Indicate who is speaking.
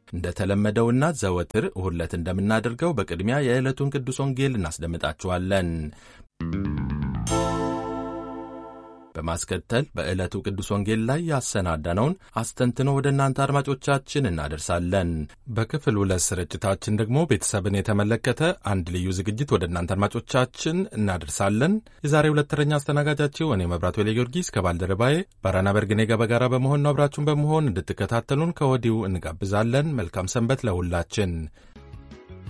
Speaker 1: እንደተለመደውና ዘወትር እሁድ ዕለት እንደምናደርገው በቅድሚያ የዕለቱን ቅዱስ ወንጌል እናስደምጣችኋለን። በማስከተል በዕለቱ ቅዱስ ወንጌል ላይ ያሰናዳነውን አስተንትኖ ወደ እናንተ አድማጮቻችን እናደርሳለን። በክፍል 2 ስርጭታችን ደግሞ ቤተሰብን የተመለከተ አንድ ልዩ ዝግጅት ወደ እናንተ አድማጮቻችን እናደርሳለን። የዛሬ ሁለት ተረኛ አስተናጋጃችሁ እኔ መብራቱ ጊዮርጊስ ከባልደረባዬ ባራና በርግኔ ጋር በጋራ በመሆን ነው። አብራችሁን በመሆን እንድትከታተሉን ከወዲሁ እንጋብዛለን። መልካም ሰንበት ለሁላችን።